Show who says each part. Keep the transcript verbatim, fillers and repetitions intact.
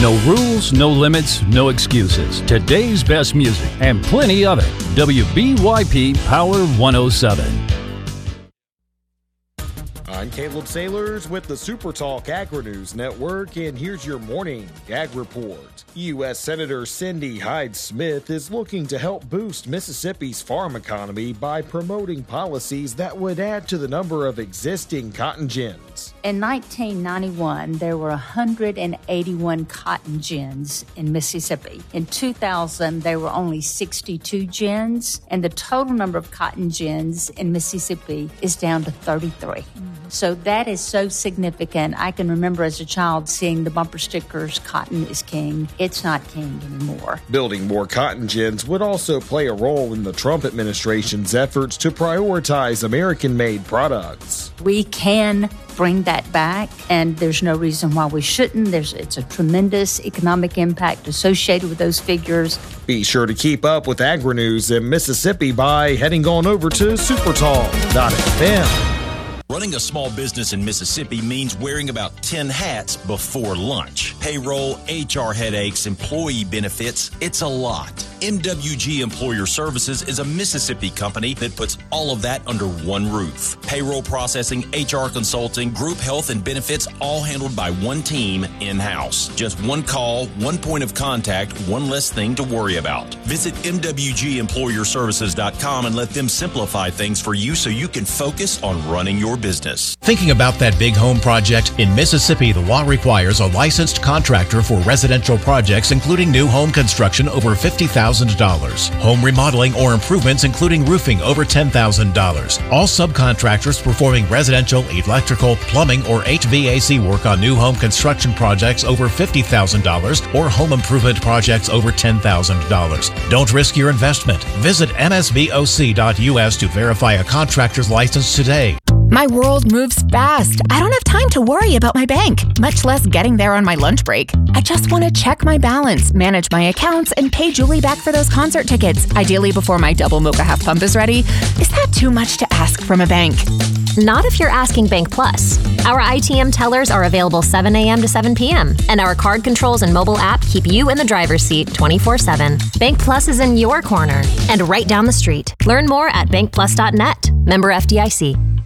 Speaker 1: No rules, no limits, no excuses. Today's best music and plenty of it. W B Y P Power one oh seven.
Speaker 2: I'm Caleb Sailors with the Super Talk Agri-News Network, and here's your morning Ag Report. U S Senator Cindy Hyde-Smith is looking to help boost Mississippi's farm economy by promoting policies that would add to the number of existing cotton gins.
Speaker 3: In nineteen ninety-one, there were one hundred eighty-one cotton gins in Mississippi. In two thousand, there were only sixty-two gins, and the total number of cotton gins in Mississippi is down to thirty-three. Mm-hmm. So that is so significant. I can remember as a child seeing the bumper stickers, cotton is king. It's not king anymore.
Speaker 2: Building more cotton gins would also play a role in the Trump administration's efforts to prioritize American-made products.
Speaker 3: We can bring that back, and there's no reason why we shouldn't. There's it's a tremendous economic impact associated with those figures.
Speaker 2: Be sure to keep up with Agri-News in Mississippi by heading on over to supertalk dot f m.
Speaker 4: Running a small business in Mississippi means wearing about ten hats before lunch. Payroll, H R headaches, employee benefits, it's a lot. M W G Employer Services is a Mississippi company that puts all of that under one roof. Payroll processing, H R consulting, group health and benefits, all handled by one team in-house. Just one call, one point of contact, one less thing to worry about. Visit M W G employer services dot com and let them simplify things for you so you can focus on running your business.
Speaker 5: Thinking about that big home project? In Mississippi, the law requires a licensed contractor for residential projects, including new home construction over fifty thousand dollars. Home remodeling or improvements, including roofing, over ten thousand dollars. All subcontractors performing residential, electrical, plumbing, or H V A C work on new home construction projects over fifty thousand dollars or home improvement projects over ten thousand dollars. Don't risk your investment. Visit M S B O C dot U S to verify a contractor's license today.
Speaker 6: My world moves fast. I don't have time to worry about my bank, much less getting there on my lunch break. I just want to check my balance, manage my accounts, and pay Julie back for those concert tickets, ideally before my double mocha half pump is ready. Is that too much to ask from a bank?
Speaker 7: Not if you're asking Bank Plus. Our I T M tellers are available seven a.m. to seven p.m., and our card controls and mobile app keep you in the driver's seat twenty-four seven. Bank Plus is in your corner and right down the street. Learn more at bank plus dot net. Member F D I C.